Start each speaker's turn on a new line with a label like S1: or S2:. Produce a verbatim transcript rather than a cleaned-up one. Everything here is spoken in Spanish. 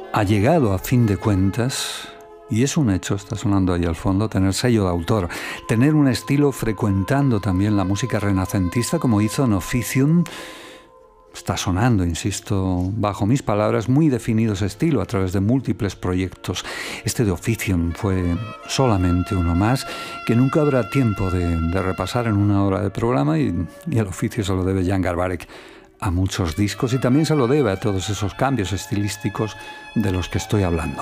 S1: ha llegado a fin de cuentas, y es un hecho, está sonando ahí al fondo, tener sello de autor, tener un estilo frecuentando también la música renacentista como hizo en Officium. Está sonando, insisto, bajo mis palabras, muy definido ese estilo a través de múltiples proyectos. Este de Officium fue solamente uno más que nunca habrá tiempo de, de repasar en una hora de programa, y, y el oficio se lo debe Jan Garbarek a muchos discos, y también se lo debe a todos esos cambios estilísticos de los que estoy hablando.